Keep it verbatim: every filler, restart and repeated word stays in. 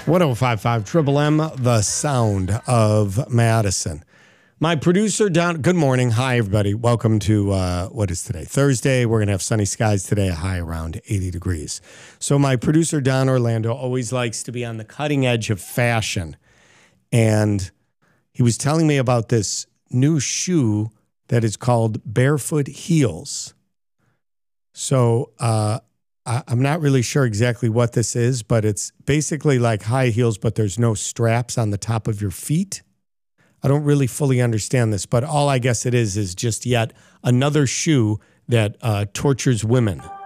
one oh five point five Triple M, the sound of Madison. My producer, Don, good morning. Hi, everybody. Welcome to, uh, what is today? Thursday. We're going to have sunny skies today, a high around eighty degrees. So my producer, Don Orlando, always likes to be on the cutting edge of fashion. And he was telling me about this new shoe that is called Barefoot Heels. So uh, I, I'm not really sure exactly what this is, but it's basically like high heels, but there's no straps on the top of your feet. I don't really fully understand this, but all I guess it is is just yet another shoe that uh, tortures women.